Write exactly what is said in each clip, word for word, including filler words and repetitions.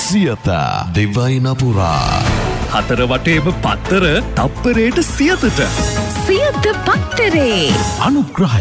සියත දෙවයින පුරා හතර වටේම පත්තර තප්පරයට සියතට සියත පත්තරේ අනුග්‍රහය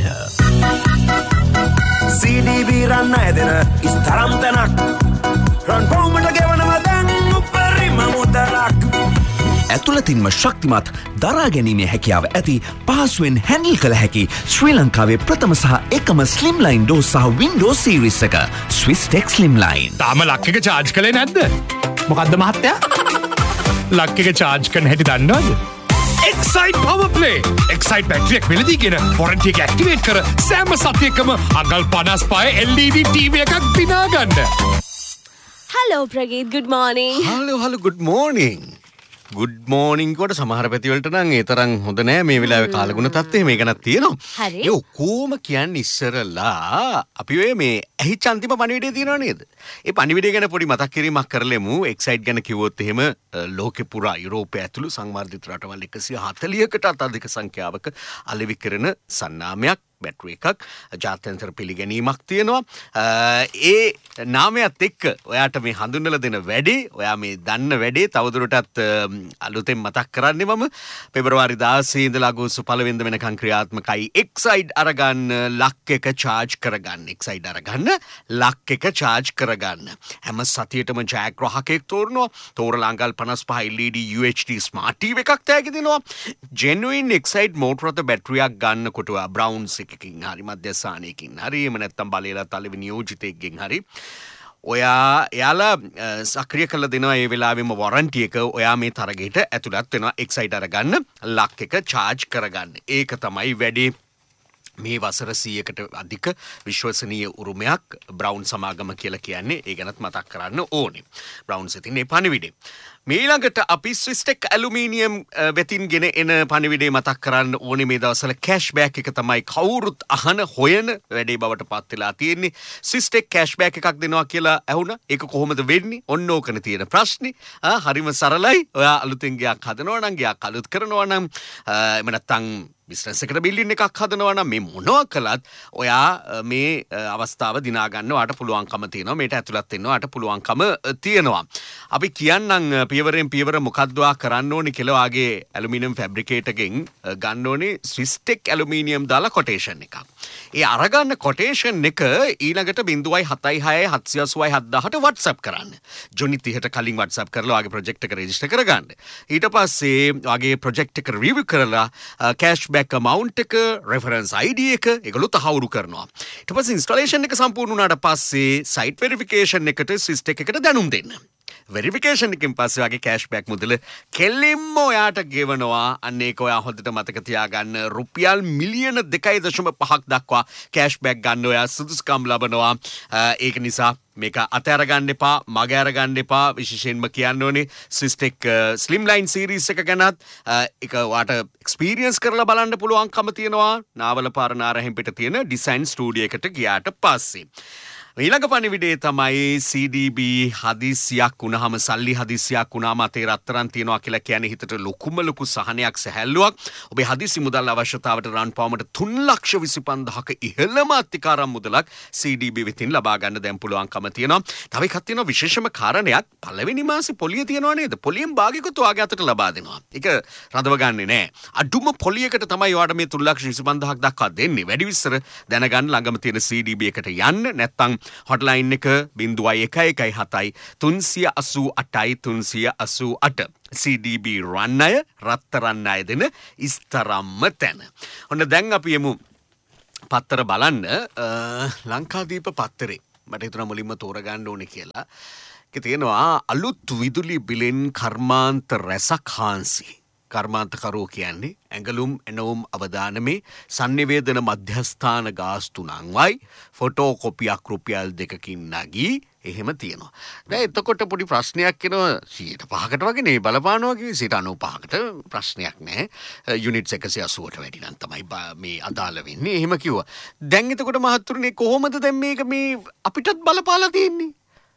සී ඩී බී රන් අයදෙන ඉස්තරම් තැනක් රන් පවුමට ගෙවනවා දැන් උපරිම මුදලක් ඇතුළතින්ම ශක්තිමත් දරා ගැනීමේ හැකියාව ඇති පහසුවෙන් හැන්ඩල් කළ හැකි ශ්‍රී ලංකාවේ ප්‍රථම සහ එකම ස්ලිම්ලයින් ඩෝස් සහ වින්ඩෝස් සීරීස් එක ස්විස්ටෙක් ස්ලිම්ලයින්. තාම ලක් එක චාර්ජ් කළේ නැද්ද? මොකද්ද මහත්තයා? ලක් එක චාර්ජ් කරන්න හැටි දන්නවද? Excite power play excite බැටරියක් මිලදීගෙන warranty එක ඇක්ටිවේට් කර සෑම සතියකම අඟල් පනස් පහේ එල් ඊ ඩී ටීවී එකක් දිනා ගන්න. Hello Prageeth good morning. Hello hello good morning. good morning කොට සමහර පැතිවලට නම් ඒ තරම් හොඳ නෑ මේ වෙලාවේ කාලගුණ තත්ත්වය මේක නක් තියෙනවා. හරි. ඒ ඔක්කොම කියන්නේ ඉස්සරලා අපි ඔය මේ ඇහිච්ච අන්තිම පණිවිඩය තියෙනව නේද? ඒ පණිවිඩය ගැන පොඩි මතක් කිරීමක් කරලෙමු. එක්සයිට් ගැන කිව්වොත් එහෙම ලෝකෙ පුරා යුරෝපය ඇතුළු සංවර්ධිත රටවල් එකසිය හතළිහකටත් අධික සංඛ්‍යාවක අලෙවි කරන සන්නාමයක් බැටරි එකක් ජාත්‍යන්තර පිළිගැනීමක් තියෙනවා. ඒ නාමයත් එක්ක ඔයාට මේ හඳුන්වලා දෙන වැඩේ ඔයා මේ දන්න වැඩේ තවදුරටත් අලුතෙන් මතක් කරන්නේ මම පෙබරවාරි දාසය ඉඳලා අගෝස්තු පළවෙනිදා වෙනකන් ක්‍රියාත්මකයි. එක්සයිඩ් අරගන්න ලක් එක චාර්ජ් කරගන්න. එක්සයිඩ් අරගන්න ලක් එක චාර්ජ් කරගන්න. හැම සතියේටම ජයග්‍රාහකයෙක් තෝරනවා. තෝරලා අඟල් පනස් පහ L e D you H D smart TV එකක් තෑගි දෙනවා. ජෙනුයින් එක්සයිඩ් මෝටර රථ බැටරියක් ගන්නකොට බ්‍රවුන්ස් එකකින් හරි මධ්‍යස්ථානයකින් හරි එහෙම නැත්නම් බලයලත් අලෙවි නියෝජිතයෙක්ගෙන් හරි ඔයා එයාලා සක්‍රිය කරලා දෙනවා ඒ වෙලාවෙම වොරන්ටි එක ඔයා මේ තරගයට ඇතුළත් වෙනවා. එක්සයිට් අරගන්න ලක් එක චාර්ජ් කරගන්න. ඒක තමයි වැඩේ. මේ වසර සීයකට අධික විශ්වසනීය උරුමයක් බ්‍රවුන් සමාගම කියලා කියන්නේ. ඒ ගැනත් මතක් කරන්න ඕනේ. බ්‍රවුන් සිතින් මේ පණිවිඩේ. මීළඟට අපි ස්විස්ටෙක් ඇලුමීනියම් වෙතින් ගෙන එන පණිවිඩේ මතක් කරන්න ඕනේ. මේ දවස්වල කෑෂ්බෑක් එක තමයි කවුරුත් අහන හොයන වැඩේ බවට පත් වෙලා තියෙන්නේ. ස්විස්ටෙක් කෑෂ්බෑක් එකක් දෙනවා කියලා ඇහුණා. ඒක කොහොමද වෙන්නේ? ඔන්න ඕකනේ තියෙන ප්‍රශ්නේ. ආ හරිම සරලයි. ඔයා අලුතෙන් ගයක් හදනවා නම් ගයක් අලුත් කරනවා නම් එහෙම නැත්නම් බිස්නස් එකට බිල්ඩින් එකක් හදනවා නම් මේ මොනවා කළත් ඔයා මේ අවස්ථාව දිනා ගන්න ඔයාට පුළුවන්කම තියෙනවා. මේට ඇතුළත් වෙන්න ඔයාට පුළුවන්කම තියෙනවා. අපි කියන්නම් පියවරෙන් පියවර මොකක්ද ඔයා කරන්න ඕනේ කියලා. ඔයාගේ ඇලුමිනියම් ෆැබ්‍රිකේටර්ගෙන් ගන්න ඕනේ ස්විස්ටෙක් ඇලුමිනියම් දාලා කොටේෂන් එකක්. ඒ අරගන්න කොටේෂන් එක ඊළඟට බිංදුවයි හතයි හයයි හත්සිය අසූවයි හත්දාහට WhatsApp කරන්න. ජොනි තිහට කලින් WhatsApp කරලා ඔයාගේ ප්‍රොජෙක්ට් එක රෙජිස්ටර් කරගන්න. ඊට පස්සේ ඔයාගේ ප්‍රොජෙක්ට් එක රිවිව් කරලා කෑෂ් බැක් amount එක reference I D එක ඒගොල්ලෝ තහවුරු කරනවා. ඊට පස්සේ ඉන්ස්ටලේෂන් එක සම්පූර්ණ වුණාට පස්සේ සයිට් වෙරිෆිකේෂන් එකට ස්විස්ටෙක් එකට දැනුම් දෙන්න. වෙරිෆිකේෂන් එකකින් පස්සේ ඔයාගේ කෑෂ්බැක් මුදල කෙලින්ම ඔයාට ගෙවනවා. අන්න ඒක ඔයා හොඳට මතක තියාගන්න. රුපියල් මිලියන දෙකයි දශම පහක් දක්වා කෑෂ්බැක් ගන්න ඔයා සුදුසුකම් ලබනවා. ඒක නිසා මේක අතෑර ගන්න එපා, මග ඇර ගන්න එපා. විශේෂයෙන්ම කියන්න ඕනේ ස්විස්ටෙක් ස්ලිම්ලයින් සීරීස් එක ගැනත් ඒක ඔයාට එක්ස්පීරියන්ස් කරලා බලන්න පුළුවන්කම තියෙනවා. නාවල පාර නාරහෙන් පිට තියෙන ඩිසයින් ස්ටුඩියෝ එකට ගියාට පස්සේ. ඊළඟ පණිවිඩේ තමයි සී ඩී බී හදිසියක් වුණාම සල්ලි හදිසියක් වුණාම අතේ රත්තරන් තියනවා කියලා කියන්නේ හිතට ලොකුම ලොකු සහනයක් සැහැල්ලුවක්. ඔබේ හදිසි මුදල් අවශ්‍යතාවට රන් පවමට තුන් ලක්ෂ විසිපන්දාහක ඉහළම අත්තිකාරම් මුදලක් සී ඩී බී වෙතින් ලබා ගන්න දැන් පුළුවන්කම තියෙනවා. තව එකක් තියෙනවා විශේෂම කාරණයක්. පළවෙනි මාසේ පොලිය තියනවා නේද? පොලියෙන් භාගයකට ඔයාගේ අතට ලබා දෙනවා. ඒක රඳව ගන්නෙ නෑ. අඩුම පොලියකට තමයි ඔයාට මේ තුන් ලක්ෂ විසිපන්දාහක් දක්වා දෙන්නේ. වැඩි විස්තර දැනගන්න ළඟම තියෙන සී ඩී බී එකට යන්න. නැත්නම් හොට්ලයින් එක බිංදුවයි එකයි එකයි හතයි තුන්සිය අසූ අටයි තුන්සිය අසූ අට. සී ඩී බී රන් අය රත්තරන් අය දෙන ඉස්තරම්ම තැන. ඔන්න දැන් අපි යමු පත්තර බලන්න. ලංකාදීප පත්තරේ මට හිතුණා මුලින්ම තෝරගන්න ඕනේ කියලා. ඒක තියෙනවා අලුත් විදුලි බිලෙන් කර්මාන්ත රැසක් හාන්සි. කර්මාන්තකරුවෝ කියන්නේ ඇඟලුම් එනවුම් අවදානමේ සංනිවේදන මධ්‍යස්ථාන ගාස්තු නංවයි ෆොටෝ කොපියක් රුපියල් දෙකකින් නගී එහෙම තියෙනවා. දැන් එතකොට පොඩි ප්‍රශ්නයක් එනවා සියයට පහකට වගේ නේ බලපානවා කිව්වේ සියයට අනූ පහකට ප්‍රශ්නයක් නැහැ. යුනිට් එකසිය අසූවට වැඩි නම් තමයි මේ අදාළ වෙන්නේ. එහෙම කිව්වා. දැන් එතකොට මහත්තුරුනේ කොහොමද දැන් මේක මේ අපිටත් බලපාලා තියෙන්නේ?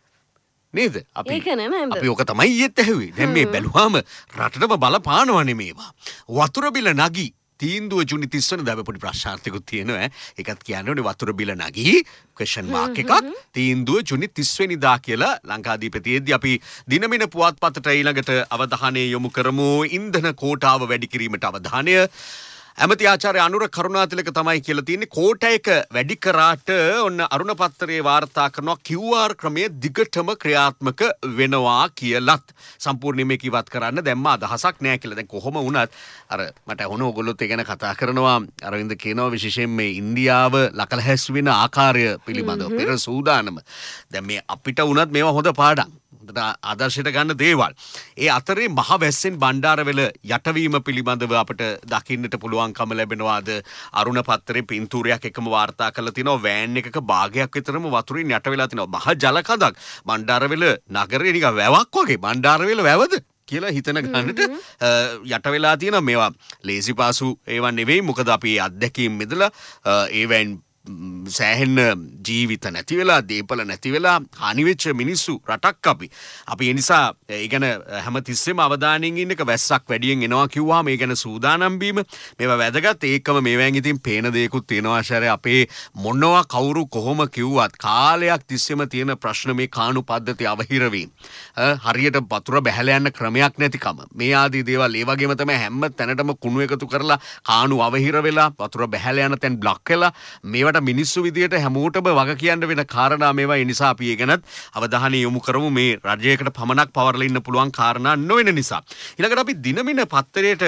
නේද? අපි අපි ඕක තමයි ඊයේත් ඇහුවේ. දැන් මේ බැලුවාම රටටම බලපානවනේ මේවා. වතුර බිල නගී තීන්දුව ජුනි තිස් වෙනිදා පොඩි ප්‍රශ්නාර්ථයකුත් තියෙනවා. ඒකත් කියන්නේ වතුර බිල නගී ක්වෙස්චන් මාක් එකක්. තීන්දුව ජුනි තිස් වෙනිදා කියලා ලංකාදීපතියේදී අපි දිනමින පුවත්පතට ඊළඟට අවධානය යොමු කරමු. ඉන්ධන කෝටාව වැඩි කිරීමට අවධානය. ඇමති ආචාර්ය අනුර කරුණාතිලක තමයි කියලා තියෙන්නේ කෝටයක වැඩි කරාට ඔන්න අරුණ පත්තරේ වාර්තා කරනවා කිව් ආර් ක්‍රමය දිගටම ක්‍රියාත්මක වෙනවා කියලත් සම්පූර්ණයෙන් මේක ඉවත් කරන්න දැම්ම අදහසක් නෑ කියලා. දැන් කොහොම වුණත් අර මට ඕන ඕගොල්ලොත් ඒ ගැන කතා කරනවා අරවින්ද කියනවා විශේෂයෙන් මේ ඉන්දියාව ලකලහැස් වෙන ආකාරය පිළිබඳව පෙර සූදානම. දැන් මේ අපිට වුණත් මේවා හොඳ පාඩම්. ආදර්ශයට ගන්න දේවල්. ඒ අතරේ මහ වැස්සෙන් බණ්ඩාරවෙල යටවීම පිළිබඳව අපට දකින්නට පුළුවන්කම ලැබෙනවාද? අරුණ පත්තරේ පින්තූරයක් එකම වාර්තා කරලා තිනවා වෑන් එකක භාගයක් විතරම වතුරින් යට වෙලා තිනවා. මහ ජල කඳක්. බණ්ඩාරවෙල නගරේ නිකන් වැවක් වගේ. බණ්ඩාරවෙල වැවද කියලා හිතන ගන්නට යට වෙලා තියෙනවා. මේවා ලේසි පාසු ඒවා නෙවෙයි. මොකද අපි අත්දැකීම් මෙදලා ඒවෙන් සෑහෙන්න ජීවිත නැති වෙලා දේපල නැති වෙලා හානිවෙච්ච මිනිස්සු රටක් අපි. අපි ඒ නිසා ඒ ගැන හැමතිස්සෙම අවධානයෙන් ඉන්න එක වැස්සක් වැඩියෙන් එනවා කිව්වහම ඒ ගැන සූදානම් වීම මේවා වැදගත්. ඒකම මේවෙන් ඉතින් පේන දේකුත් තියෙනවා ආශාරය. අපේ මොනවා කවුරු කොහොම කිව්වත් කාලයක් තිස්සෙම තියෙන ප්‍රශ්න මේ කාණු පද්ධතිය අවහිර වීම. හරියට වතුර බැහැලා යන ක්‍රමයක් නැතිකම. මේ ආදී දේවල් ඒ වගේම තමයි හැම තැනටම කුණු එකතු කරලා කාණු අවහිර වෙලා වතුර බැහැලා යන තැන් බ්ලොක් වෙලා මේවට මිනිස්සු විදියට හැමෝටම වග කියන්න වෙන කාරණා මේවා. ඒ නිසා අපි ඒ ගැනත් අවධානය යොමු කරමු. මේ රජයකට පමණක් පවර්ලා ඉන්න පුළුවන් කාරණා නොවන නිසා. ඊළඟට අපි දිනමින පත්තරේට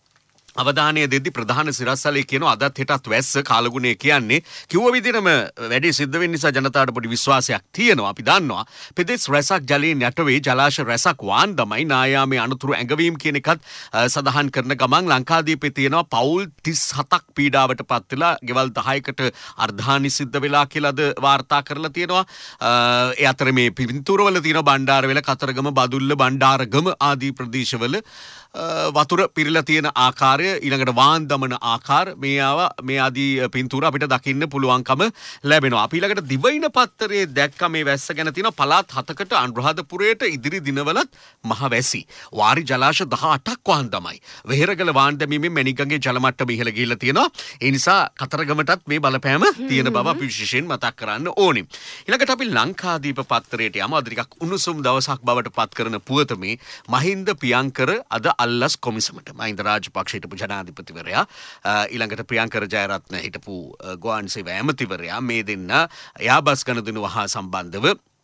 අවධානය දෙද්දි ප්‍රධාන සිරස්තලයේ කියනවා අදත් හෙටත් වැස්ස කාලගුණය කියන්නේ කිව්ව විදිහටම වැඩි සිද්ධ වෙන්න නිසා ජනතාවට පොඩි විශ්වාසයක් තියෙනවා. අපි දන්නවා පෙදෙස් රැසක් ජලයෙන් යට වේ ජලාශ රැසක් වාන්දමයි නායාමේ අනුතුරු ඇඟවීම කියන එකත් සඳහන් කරන ගමන් ලංකාදීපේ තියෙනවා පවුල් තිස් හතක් පීඩාවට පත් වෙලා ගෙවල් දහයකට අර්ධානි සිද්ධ වෙලා කියලාද වාර්තා කරලා තියෙනවා. ඒ අතර මේ පින්තූරවල තියෙන බණ්ඩාරවෙල කතරගම බදුල්ල බණ්ඩාරගම ආදී ප්‍රදේශවල වතුර පිරලා තියෙන ආකාරය ඊළඟට වාන් දමන ආකාර මේ ආවා මේ ආදී පින්තූර අපිට දකින්න පුළුවන්කම ලැබෙනවා. අපි ඊළඟට දිවයින පත්තරේ දැක්ක මේ වැස්ස ගැන තියෙන පළාත් හතකට අනුරාධපුරයට ඉදිරි දිනවලත් මහ වැසි. වාරි ජලාශ දහඅටක් වාන් දමයි. වෙහෙරගල වාන් දැමීමෙන් මැණිකගගේ ජල මට්ටම ඉහළ ගිහිල්ලා තියෙනවා. ඒ නිසා කතරගමටත් මේ බලපෑම තියෙන බව අපි විශේෂයෙන් මතක් කරන්න ඕනේ. ඊළඟට අපි ලංකාදීප පත්තරේට යමු. අද ටිකක් උණුසුම් දවසක් බවට පත් කරන පුවත මේ මහින්ද පියංකර අද අල්ලස් කොමිසමට මහින්ද රාජපක්ෂ හිටපු ජනාධිපතිවරයා ඊළඟට ප්‍රියංකර ජයරත්න හිටපු ගුවන් සේවා ඇමතිවරයා මේ දෙන්න යාබස් ගනුදෙනුව හා සම්බන්ධව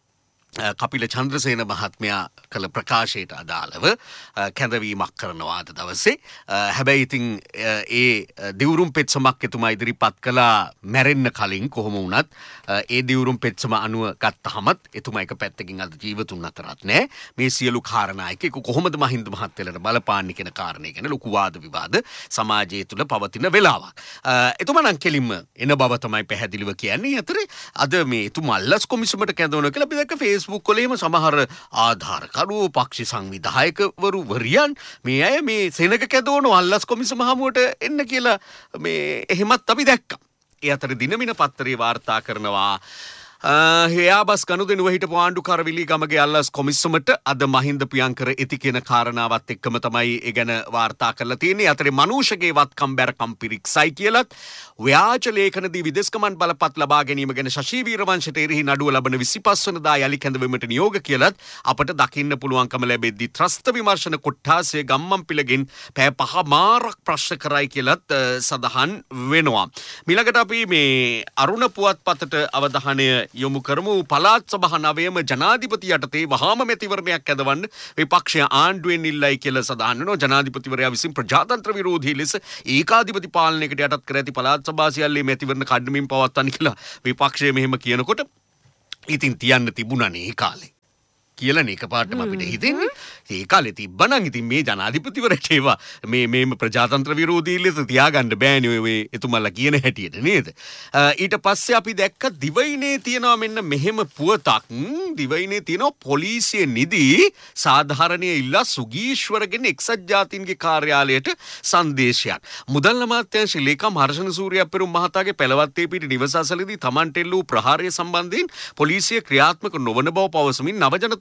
කපිල චන්ද්‍රසේන මහත්මයා කළ ප්‍රකාශයට අදාළව කැඳවීමක් කරනවා අද දවසේ. හැබැයි ඉතින් ඒ දිවුරුම් පෙත්සමක් එතුමා ඉදිරිපත් කළා මැරෙන්න කලින් කොහොම වුණත් ඒ දිවුරුම් පෙත්සම අනුව ගත්තහමත් එතුමා එක පැත්තකින් අද ජීවතුන් අතරත් නෑ. මේ සියලු කාරණා එක කොහොමද මහින්ද මහත්තයලට බලපාන්නේ කියන කාරණේ ගැන ලොකු වාද විවාද සමාජය තුළ පවතින වෙලාවක්. එතුමා නම් කෙලින්ම එන බව තමයි පැහැදිලිව කියන්නේ. අතරේ අද මේ එතුමා අල්ලස් කොමිසමට කැඳවනවා කියලා අපි දැක්ක ෆේස් Facebook වලේම සමහර ආධාරකරු පක්ෂ සංවිධායකවරු වරියන් මේ අය මේ සෙනග කැදවන අල්ලස් කොමිසම හමුවට එන්න කියලා මේ එහෙමත් අපි දැක්කා. ඒ අතර දිනමින පත්තරේ වාර්තා කරනවා යාබස් ගනුදෙනුව හිටපු ආණ්ඩුකාර විලීගමගේ අල්ලස් කොමිසමට අද මහින්ද පියංකර එති කියන කාරණාවත් එක්කම තමයි ඒ ගැන වාර්තා කරලා තියෙන්නේ. අතරේ මනුෂගේ වත්කම් බැරකම් පිරික්සයි කියලත් ව්‍යාජ ලේඛනදී විදේශකමන් බලපත් ලබා ගැනීම ගැන ශෂී වීරවංශට එරෙහි නඩුව ලබන විසිපස් වෙනිදා යලි කැඳවීමට නියෝග කියලත් අපට දකින්න පුළුවන්කම ලැබෙද්දී ත්‍රස්ත විමර්ශන කොට්ටාසය ගම්මන්පිලගෙන් පැය පහ මාරක් ප්‍රශ්න කරයි කියලත් සඳහන් වෙනවා. ඊළඟට අපි මේ අරුණ පුවත්පතට අවධානය යොමු කරමු. පළාත් සභා නවයම ජනාධිපති යටතේ වහාම මැතිවරණයක් ඇදවන්න විපක්ෂය ආණ්ඩුවෙන් ඉල්ලයි කියලා සඳහන් වෙනවා. ජනාධිපතිවරයා විසින් ප්‍රජාතන්ත්‍ර විරෝධී ලෙස ඒකාධිපති පාලනයකට යටත් කර ඇති පළාත් සභා සියල්ලේ මැතිවරණ කඩමින් පවත්වන්න කියලා විපක්ෂය මෙහෙම කියනකොට ඉතින් තියන්න තිබුණානේ ඒ කාලේ කියලා නේ එකපාරටම අපිට හිතෙන්නේ. ඒ කාලේ තිබ්බනම් ඉතින් මේ ජනාධිපතිවරට ඒවා මේ මේම ප්‍රජාතන්ත්‍ර විරෝධී ලෙස තියාගන්න බෑනේ ඔය එතුමල්ලා කියන හැටියට නේද? ඊට පස්සේ අපි දැක්ක දිවයිනේ තියෙනවා මෙන්න මෙහෙම පුවතක්. දිවයිනේ තියෙනවා පොලිසිය නිදි සාධාරණීය ඉල්ලා සුගීශ්වරගෙන එක්සත් ජාතීන්ගේ කාර්යාලයට සංදේශයක්. මුදල් අමාත්‍යාංශ ලේකම් හර්ෂණ සූරියප්පෙරුම් මහතාගේ පෙළවත්තේ පිට නිවස අසලදී තමන්ට එල්ලූ ප්‍රහාරය සම්බන්ධයෙන් පොලිසිය ක්‍රියාත්මක නොවන බව පවසමින් නවජනතා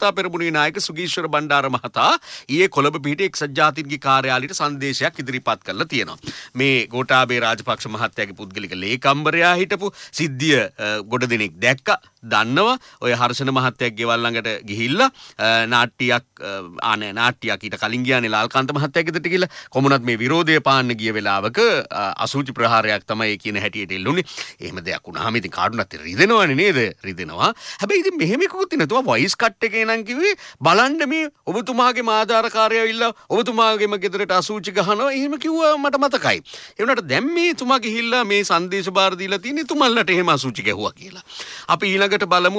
ජනතා පෙරමුණේ නායක සුගීශ්වර බණ්ඩාර මහතා ඊයේ කොළඹ පිහිටි එක්සත් ජාතීන්ගේ කාර්යාලයට සංදේශයක් ඉදිරිපත් කරලා තියෙනවා. මේ ගෝඨාභය රාජපක්ෂ මහත්තයාගේ පුද්ගලික ලේකම්වරයා හිටපු සිද්ධිය ගොඩ දෙනෙක් දැක්කා. දන්නවා ඔය හර්ෂණ මහත්තයාගේ ගෙවල් ළඟට ගිහිල්ලා නාට්‍යයක් ආනේ නාට්‍යයක් ඊට කලින් ගියානේ ලාල්කාන්ත මහත්තයාගේ ගෙදරට ගිහිල්ලා කොමුණත් මේ විරෝධය පාන්න ගිය වෙලාවක අසුචි ප්‍රහාරයක් තමයි කියන හැටියට එල්ලුනේ. එහෙම දෙයක් වුණාම ඉතින් කාටුණත් රිදෙනවනේ නේද? රිදෙනවා. හැබැයි ඉතින් මෙහෙම එකකුත් තියෙනවා. වොයිස් කට් එකේ නම් කිව්වේ බලන්න මේ ඔබතුමාගේ ආධාරකාරය ඇවිල්ලා ඔබතුමාගේම ගෙදරට අසුචි ගහනවා. එහෙම කිව්වා මට මතකයි. ඒ වුණාට දැන් මේ තුමා ගිහිල්ලා මේ සංදේශ බාර දීලා තියෙන්නේ තුමල්ලට එහෙම අසුචි ගැහුවා කියලා. අපි ඊළඟට බලමු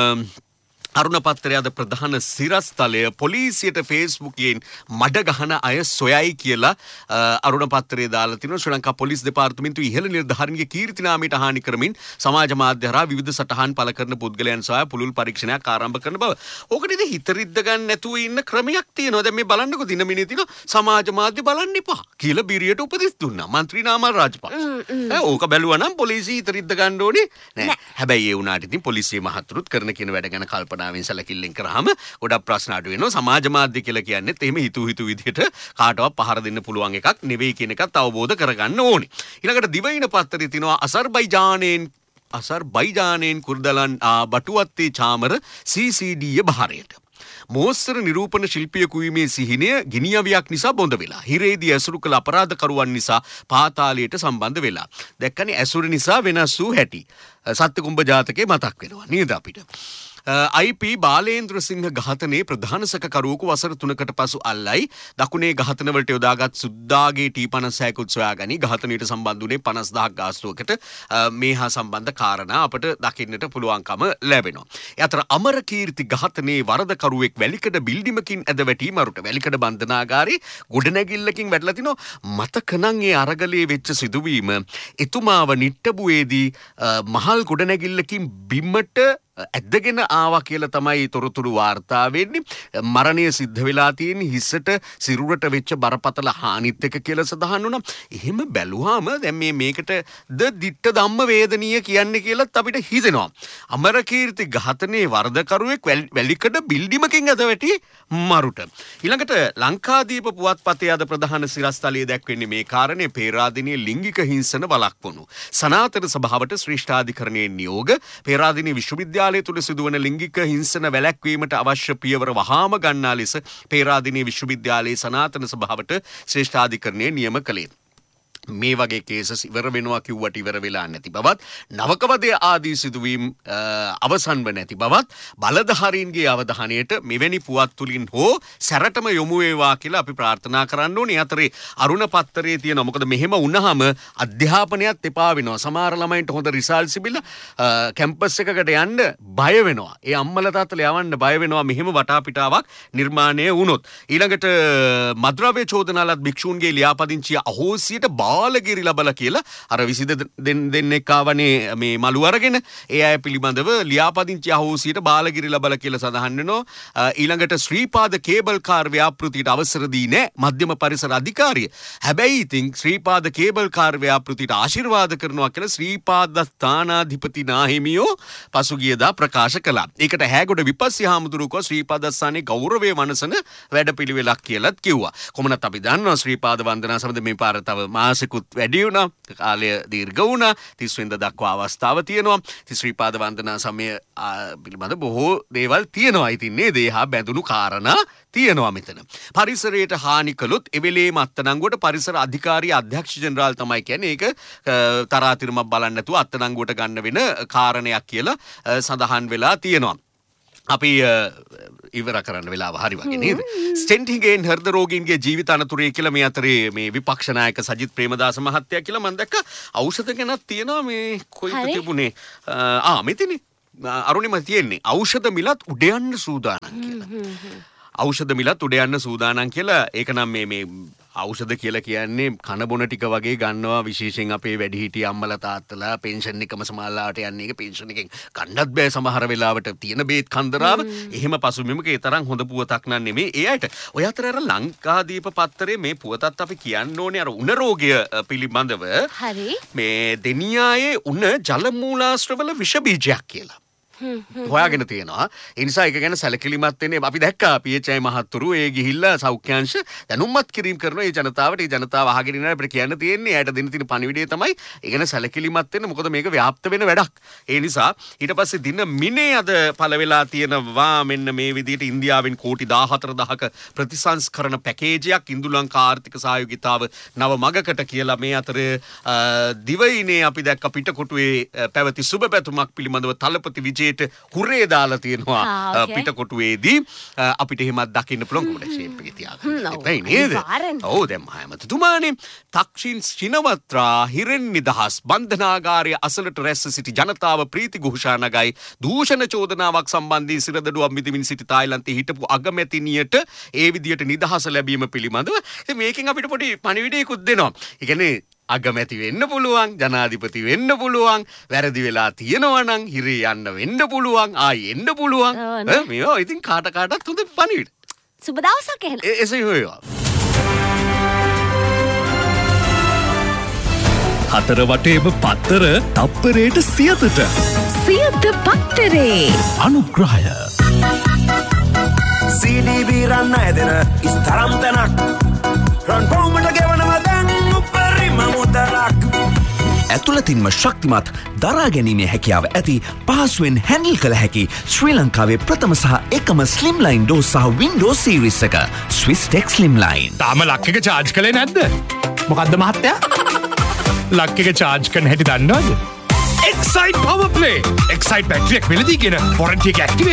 අරුණ පත්තරේ අද ප්‍රධාන සිරස්තලය පොලිසියට ෆේස්බුක්යෙන් මඩ ගහන අය සොයයි කියලා අරුණ පත්තරේ දාලා තිනවා. ශ්‍රී ලංකා පොලිස් දෙපාර්තමේන්තුව ඉහළ නිලධාරීන්ගේ කීර්තිනාමයට හානි කරමින් සමාජ මාධ්‍ය හරහා විවිධ සටහන් පළ කරන පුද්ගලයන් සොයා පුළුල් පරීක්ෂණයක් ආරම්භ කරන බව. ඕකට ඉතින් හිත රිද්ද ගන්න නැතුව ඉන්න ක්‍රමයක් තියෙනවා. දැන් මේ බලන්නකො දින මිනිහ තියෙනවා සමාජ මාධ්‍ය බලන්න එපා කියලා බිරියට උපදෙස් දුන්නා. മന്ത്രി නාමල් රාජපක්ෂ. ඈ ඕක බැලුවා නම් පොලිසිය හිත රිද්ද ගන්න ඕනේ නෑ. හැබැයි ඒ වුණාට ඉතින් පොලිසිය මහතුරුත් කරන කියන වැඩ ගැන කල්පනා සැලකිල්ලෙන් කරාම ගොඩක් ප්‍රශ්න අඩු වෙනවා. සමාජ මාධ්‍ය කියලා කියන්නේත් එහෙම හිතු හිතු විදිහට කාටවත් පහර දෙන්න පුළුවන් එකක් නෙවෙයි කියන එකත් අවබෝධ කරගන්න ඕනේ. ඊළඟට දිවයින පත්තරේ තිනවා අසර්බයිජානයෙන් අසර්බයිජානයෙන් කුර්දලන් බටුවත්තේ චාමර සී සී ඩී බහරයට. මෝස්තර නිරූපණ ශිල්පියෙකු වීමේ සිහිනය ගිනියවියක් නිසා බොඳ වෙලා. හිරේදී ඇසුරු කළ අපරාධකරුවන් නිසා පාතාලයට සම්බන්ධ වෙලා. දැක්කනේ ඇසුර නිසා වෙනස් වූ හැටි. සත්‍යකුම්භ ජාතකේ මතක් වෙනවා නේද අපිට? අයි පී බාලේන්ද්‍ර සිංහ ඝාතනයේ ප්‍රධාන සැකකරුවෙකු වසර තුනකට පසු අල්ලයි. දකුණේ ඝාතනවලට යොදාගත් සුද්දාගේ ටී පනස් හයකුත් සොයාගනි. ඝාතනයට සම්බන්ධ වුණේ පනස් දහසක් ගාස්තුවකට. මේ හා සම්බන්ධ කාරණා අපට දකින්නට පුළුවන්කම ලැබෙනවා. ඒ අතර අමරකීර්ති ඝාතනයේ වරදකරුවෙක් වැලිකඩ බිල්ඩිමකින් ඇද වැටි මරුට වැලිකඩ බන්ධනාගාරේ ගොඩනැගිල්ලකින් වැටලා තිනවා. මතකනම් ඒ අරගලයේ වෙච්ච සිදුවීම එතුමාව නිට්ටබුවේදී මහල් ගොඩනැගිල්ලකින් බිමට ඇද්දගෙන ආවා කියලා තමයි තොරතුරු වාර්තා වෙන්නේ. මරණය සිද්ධ වෙලා තියෙන හිසට සිරුරට වෙච්ච බරපතල හානිත් එක කියලා සඳහන් වුණා. එහෙම බැලුවාම දැන් මේ මේකට ද දිට්ඨ ධම්ම වේදනීය කියන්නේ කියලාත් අපිට හිතෙනවා. අමරකීර්ති ඝාතනයේ වරදකරුවෙක් වැලිකඩ බිල්ඩිමකින් අද වැටි මරුට. ඊළඟට ලංකාදීප පුවත්පතේ අද ප්‍රධාන සිරස්තලයේ දැක්වෙන්නේ මේ කාරණේ පේරාදෙණියේ ලිංගික හිංසන වළක්වනු. සනාතන සභාවට ශ්‍රේෂ්ඨාධිකරණයේ නියෝග පේරාදෙණිය විශ්වවිද්‍යාලය තුළ සිදුවන ලිංගික හිංසන වැළැක්වීමට අවශ්‍ය පියවර වහාම ගන්නා ලෙස පේරාදෙණිය විශ්වවිද්‍යාලයේ සනාතන සභාවට ශ්‍රේෂ්ඨාධිකරණය නියම කළේ. මේ වගේ කේසස් ඉවර වෙනවා කිව්වට ඉවර වෙලා නැති බවත් නවකවදය ආදී සිදුවීම් අවසන් ව නැති බවත් බලධාරීන්ගේ අවධානයට මෙවැනි පුවත් තුලින් හෝ සැරටම යොමු වේවා කියලා අපි ප්‍රාර්ථනා කරන්න ඕනේ. අතරේ අරුණ පත්තරේ තියෙනවා. මොකද මෙහෙම වුණාම අධ්‍යාපනයත් එපා වෙනවා. සමහර ළමයින්ට හොඳ රිසල්ට්ස් තිබිලා කැම්පස් එකකට යන්න බය වෙනවා. ඒ අම්මලා තාත්තලා යවන්න බය වෙනවා මෙහෙම වටාපිටාවක් නිර්මාණය වුණොත්. ඊළඟට මද්‍රව්‍ය චෝදනාලත් භික්ෂූන්ගේ ලියාපදිංචිය අහෝසියට බාලගිරි ලබලා කියලා අර විසි දෙන්නෙක් ආවනේ මේ මලු අරගෙන ඒ අය පිළිබඳව ලියාපදිංචි අහෝසියට බාලගිරි ලබලා කියලා සඳහන් වෙනවා. ඊළඟට ශ්‍රීපාද කේබල් කාර් ව්‍යාපෘතියට අවසර දී නැහැ මධ්‍යම පරිසර අධිකාරිය. හැබැයි ඉතින් ශ්‍රීපාද කේබල් කාර් ව්‍යාපෘතියට ආශිර්වාද කරනවා කියලා ශ්‍රීපාද ස්ථානාධිපති නාහිමියෝ පසුගියදා ප්‍රකාශ කළා. ඒකට හැගොඩ විපස්සී හාමුදුරුවෝ කෝ ශ්‍රීපාද ස්ථානයේ ගෞරවය වනසන වැඩපිළිවෙලක් කියලාත් කිව්වා. කොහොමනත් අපි දන්නවා ශ්‍රීපාද වන්දනා සමග මේ පාර තව මාසෙකුත් වැඩි වුණා. කාලය දීර්ඝ වුණා. තිස් වෙනිදා දක්වා අවස්ථාව තියෙනවා. ඉතින් ශ්‍රීපාද වන්දනා සමය පිළිබඳ බොහෝ දේවල් තියෙනවා. ඉතින් මේ දේහා බැඳුණු කාරණා තියෙනවා මෙතන. පරිසරයට හානි කළොත් එවෙලේම අත්අඩංගුවට පරිසර අධිකාරිය අධ්‍යක්ෂ ජෙනරාල් තමයි කියන්නේ. ඒක තරාතිරමක් බලන්න නැතුව අත්අඩංගුවට ගන්න වෙන කාරණයක් කියලා සඳහන් වෙලා තියෙනවා. අපි ඉවර කරන්න වෙලාව හරි වගේ නේද? ස්ටෙන්ටින්ගෙන් හෘද රෝගීන්ගේ ජීවිත අනතුරේ කියලා මේ අතරේ මේ විපක්ෂ නායක සජිත් ප්‍රේමදාස මහත්තයා කියලා මම දැක්ක ඖෂධ ගැනත් තියෙනවා මේ කොයිද තිබුණේ ආ මෙතනේ අරුණිම තියෙන්නේ ඖෂධ මිලත් උඩ යන්න සූදානම් කියලා. ඖෂධ මිලත් උඩ යන්න සූදානම් කියලා. ඒක නම් මේ මේ ඖෂධ කියලා කියන්නේ කන බොන ටික වගේ ගන්නවා. විශේෂයෙන් අපේ වැඩිහිටිය අම්මලා තාත්තලා පෙන්ෂන් එකම සමාලාවට යන්නේ. ඒක පෙන්ෂන් එකෙන් ගන්නත් බෑ සමහර වෙලාවට තියෙන බේත් කන්දරාව. එහෙම පසුබිමක ඒ තරම් හොඳ පුවතක් නන් නෙමෙයි ඒ අයට. ඔය අතර අර ලංකාදීප පත්තරේ මේ පුවතත් අපි කියන්න ඕනේ අර උණ රෝගය පිළිබඳව. හරි. මේ දෙනියායේ උණ ජල මූලාශ්‍රවල විෂ බීජයක් කියලා. හොයාගෙන තියෙනවා. ඒ නිසා ඒක ගැන සැලකිලිමත් වෙන්නේ අපි දැක්කා පී එච් ආයි මහත්තුරු ඒ ගිහිල්ලා සෞඛ්‍යාංශ දැනුම්මත් කිරීම කරන ඒ ජනතාවට ඒ ජනතාව අහගෙන ඉන්න අපිට කියන්න තියෙන්නේ එයාට දෙන්න තියෙන පණිවිඩය තමයි ඒ ගැන සැලකිලිමත් වෙන්න. මොකද මේක ව්‍යාප්ත වෙන වැඩක්. ඒ නිසා ඊට පස්සේ දින මිනේ අද පළ වෙලා තියෙනවා මෙන්න මේ විදිහට ඉන්දියාවෙන් කෝටි දාහතර දහක ප්‍රතිසංස්කරණ පැකේජයක් ඉන්දු ලංකා ආර්ථික සහයෝගිතාව නව මගකට කියලා මේ අතර දිවයිනේ අපි දැක්ක පිටකොටුවේ පැවති සුබ පැතුමක් පිළිබඳව තලපති විජේට හුරේ දාලා තියෙනවා පිටකොටුවේදී අපිට එහෙමත් දකින්න පුළුවන් කොහොමද ෂේප් එක තියාගන්න නේද? ඔව් දැන් මහමතුමානේ තක්ෂින් ශිනවත්‍රා හිරෙන් නිදහස් බන්ධනාගාරයේ අසලට රැස් සිටි ජනතාව ප්‍රීති ഘോഷා නගයි දූෂණ චෝදනාවක් සම්බන්ධයෙන් සිරදඩුවක් මිදමින් සිටි තායිලන්තයේ හිටපු අගමැතිනියට ඒ විදියට නිදහස ලැබීම පිළිබඳව ඉතින් මේකෙන් අපිට පොඩි පණිවිඩයකුත් දෙනවා. ඒ කියන්නේ අගමැති වෙන්න පුළුවන්, ජනාධිපති වෙන්න පුළුවන්, වැරදි වෙලා තියෙනවා නම් හිරේ යන්න වෙන්න පුළුවන්, ආයි එන්න පුළුවන්. මේවා ඉතින් කාට කාටත් හොඳ පණිවිඩ. සුබ දවසක් එහෙනම්. එසේ හොයවා. හතර වටේම පත්තර තප්පරයට සියතට. සියත පත්තරේ අනුග්‍රහය සී ඩී බී රන්න ඇදෙන ඉස්තරම් තැනක් රන් පවුමට ගෙවනවා දැන් උපරිම මුදලක්. ඇතුළතින්ම ශක්තිමත් දරා ගැනීමේ හැකියාව ඇති පහසුවෙන් හැන්ඩල් කළ හැකි ශ්‍රී ලංකාවේ ප්‍රථම සහ එකම ස්ලිම්ලයින් ඩෝස් සහ වින්ඩෝස් සීරීස් එක ස්විස් ටෙක් ස්ලිම්ලයින්. තාම ලක් එක චාර්ජ් කළේ නැද්ද? මොකද්ද මහත්තයා? ලක් එක චාර්ජ් කරන හැටි දන්නවද? Excite power play. එක්සයිට් බැටරියක් මිලදී ගෙන වොරන්ටි එක ඇක්ටිවේට්